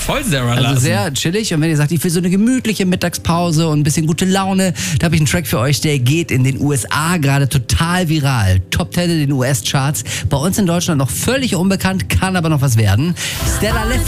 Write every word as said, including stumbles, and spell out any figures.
voll Sarah Also Larson. sehr chillig. Und wenn ihr sagt, ich will so eine gemütliche Mittagspause und ein bisschen gute Laune, da habe ich einen Track für euch, der geht in den U S A gerade total viral. Top zehn in den U S-Charts. Bei uns in Deutschland noch völlig unbekannt, kann aber noch was werden. Stella Left